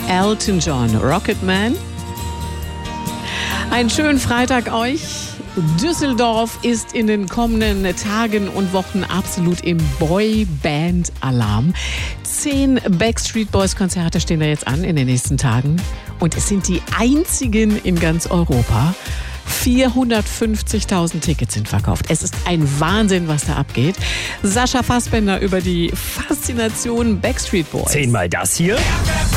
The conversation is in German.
Elton John, Rocketman. Einen schönen Freitag euch. Düsseldorf ist in den kommenden Tagen und Wochen absolut im Boyband-Alarm. 10 Backstreet Boys-Konzerte stehen da jetzt an in den nächsten Tagen. Und es sind die einzigen in ganz Europa. 450.000 Tickets sind verkauft. Es ist ein Wahnsinn, was da abgeht. Sascha Fassbender über die Faszination Backstreet Boys. 10-mal das hier.